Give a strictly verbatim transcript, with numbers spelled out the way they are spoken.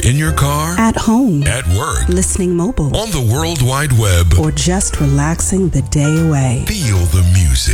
In your car, at home, at work, listening mobile, on the World Wide Web, or just relaxing the day away. Feel the music.